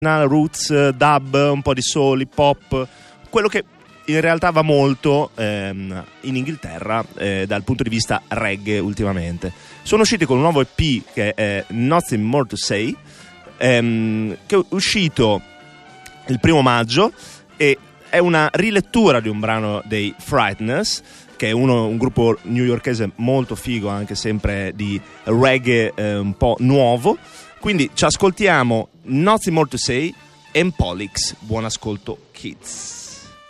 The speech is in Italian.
roots, dub, un po' di soul, hip hop, quello che in realtà va molto in Inghilterra dal punto di vista reggae ultimamente. Sono usciti con un nuovo EP che è Nothing More to Say, che è uscito il 1 maggio e è una rilettura di un brano dei Frighteners, che è un gruppo newyorkese molto figo, anche sempre di reggae un po' nuovo. Quindi ci ascoltiamo Nothing More to Say e Polix. Buon ascolto, kids.